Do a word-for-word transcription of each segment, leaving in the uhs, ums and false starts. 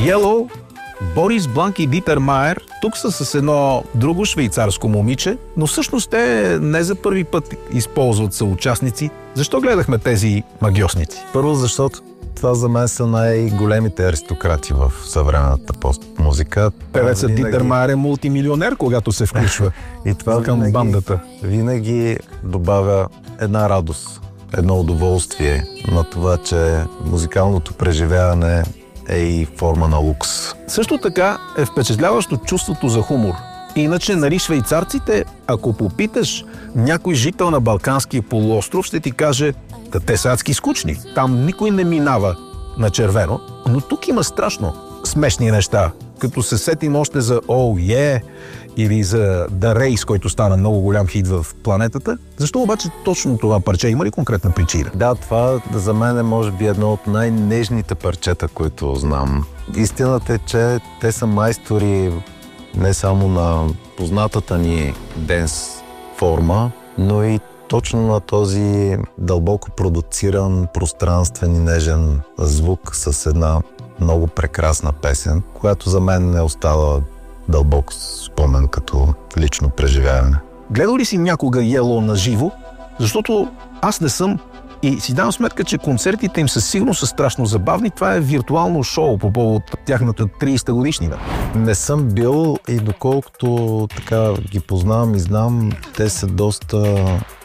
Yellow, Борис Бланк и Дитер Майер тук са с едно друго швейцарско момиче, но всъщност те не за първи път използват съучастници. Защо гледахме тези магьосници? Първо, защото това за мен са най-големите аристократи в съвременната пост-музика. Певецът винаги... Дитер Майер е мултимилионер, когато се включва и това към винаги, бандата. Винаги добавя една радост, едно удоволствие на това, че музикалното преживяване е и форма на лукс. Също така е впечатляващо чувството за хумор. Иначе, нали, швейцарците, ако попиташ някой жител на Балканския полуостров, ще ти каже, да те са адски скучни. Там никой не минава на червено, но тук има страшно смешни неща. Като се сетим още за Oh Yeah или за The Race, който стана много голям хит в планетата. Защо обаче точно това парче? Има ли конкретна причина? Да, това за мен е може би едно от най-нежните парчета, които знам. Истината е, че те са майстори не само на познатата ни денс форма, но и точно на този дълбоко продуциран, пространствен и нежен звук с една много прекрасна песен, която за мен не остава дълбок спомен като лично преживяване. Гледал ли си някога Yellow на живо? Защото аз не съм и си давам сметка, че концертите им със сигурност са страшно забавни. Това е виртуално шоу по повод тяхната тридесета годишнина. Не съм бил и доколкото така ги познавам и знам, те са доста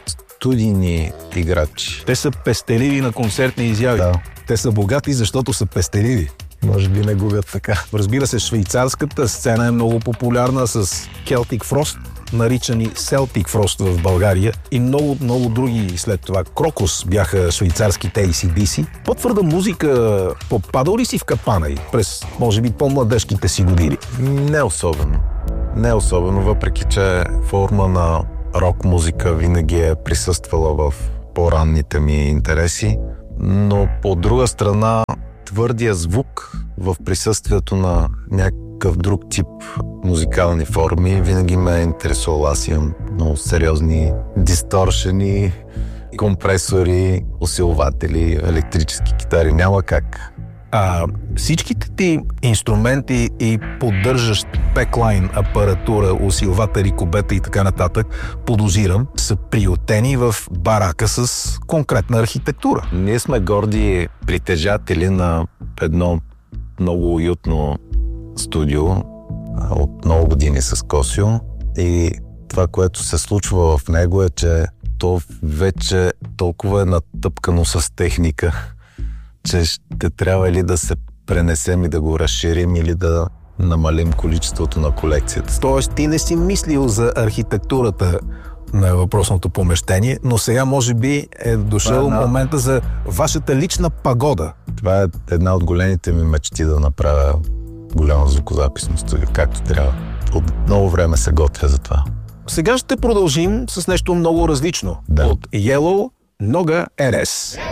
студийни играчи. Те са пестеливи на концертни изяви. Да. Те са богати, защото са пестеливи. Може би не губят така. Разбира се, швейцарската сцена е много популярна с Celtic Frost, наричани Celtic Frost в България и много, много други след това. Крокус бяха швейцарските Ей Си Ди Си. По-твърда музика попадал ли си в капана и през, може би, по-младежките си години? Не особено. Не особено, въпреки че форма на рок музика винаги е присъствала в по-ранните ми интереси, но по друга страна твърдия звук в присъствието на някакъв друг тип музикални форми винаги ме е интересувал. Аз имам много сериозни дисторшени, компресори, усилватели, електрически китари. Няма как. А всичките ти инструменти и поддържащ беклайн апаратура, усилватели, кубета и така нататък, подозирам, са приютени в барака с конкретна архитектура. Ние сме горди притежатели на едно много уютно студио от много години с Косио и това, което се случва в него е, че то вече толкова е натъпкано с техника, че ще трябва или да се пренесем и да го разширим, или да намалим количеството на колекцията. Тоест ти не си мислил за архитектурата на въпросното помещение, но сега може би е дошъл една... момента за вашата лична пагода. Това е една от големите ми мечти, да направя голямо звукозаписно студио, както трябва. От много време се готвя за това. Сега ще продължим с нещо много различно. Да. От Yellow, Нога Ерес.